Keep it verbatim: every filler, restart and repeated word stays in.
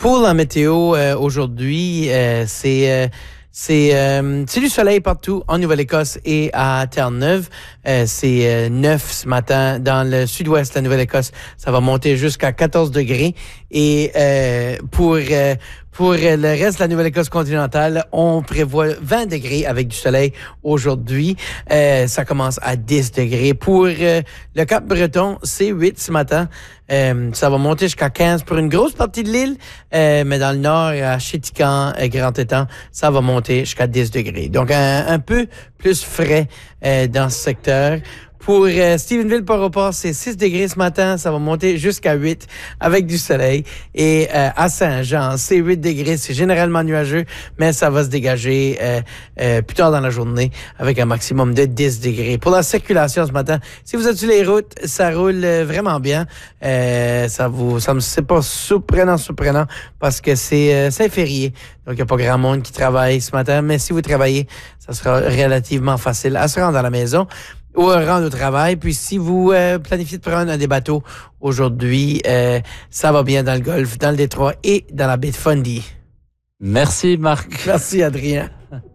Pour la météo euh, aujourd'hui, euh, c'est euh, c'est euh, c'est du soleil partout en Nouvelle-Écosse et à Terre-Neuve. Euh, c'est euh, neuf ce matin dans le sud-ouest de la Nouvelle-Écosse. Ça va monter jusqu'à quatorze degrés. Et euh, pour euh, pour le reste de la Nouvelle-Écosse continentale, on prévoit vingt degrés avec du soleil aujourd'hui. Euh, ça commence à dix degrés. Pour euh, le Cap-Breton, c'est huit ce matin. Euh, ça va monter jusqu'à quinze pour une grosse partie de l'île, euh, mais dans le nord, à Chéticamp, et Grand-Étang, ça va monter jusqu'à dix degrés. Donc, un, un peu plus frais euh, dans ce secteur. Pour euh, Stephenville-Port-au-Port, c'est six degrés ce matin. Ça va monter jusqu'à huit avec du soleil. Et euh, à Saint-Jean, c'est huit degrés. C'est généralement nuageux, mais ça va se dégager euh, euh, plus tard dans la journée avec un maximum de dix degrés. Pour la circulation ce matin, si vous êtes sur les routes, ça roule vraiment bien. Euh, ça vous, ça me, c'est pas surprenant, surprenant parce que c'est, euh, c'est férié. Donc, il n'y a pas grand monde qui travaille ce matin. Mais si vous travaillez, ça sera relativement facile à se rendre à la maison ou rendre au travail. Puis si vous euh, planifiez de prendre un des bateaux aujourd'hui, euh, ça va bien dans le Golfe, dans le Détroit et dans la baie de Fundy. Merci Marc. Merci Adrien.